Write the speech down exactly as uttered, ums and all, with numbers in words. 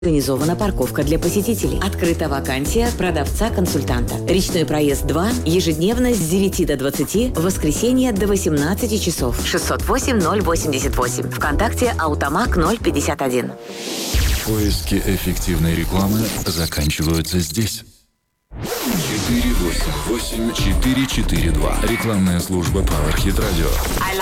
Организована парковка для посетителей. Открыта вакансия продавца-консультанта. Речной проезд два. Ежедневно с девяти до двадцати. В воскресенье до восемнадцати часов. шестьсот восемь ноль восемьдесят восемь. Вконтакте Аутомаг ноль пятьдесят один. Поиски эффективной рекламы заканчиваются здесь. четыре восемь восемь четыре четыре два. Рекламная служба PowerHit Radio.